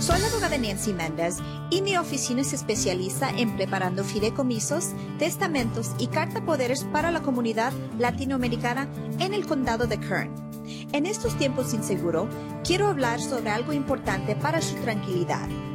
Soy la abogada Nancy Méndez y mi oficina se especializa en preparando fideicomisos, testamentos y cartapoderes para la comunidad latinoamericana en el condado de Kern. En estos tiempos inseguros, quiero hablar sobre algo importante para su tranquilidad.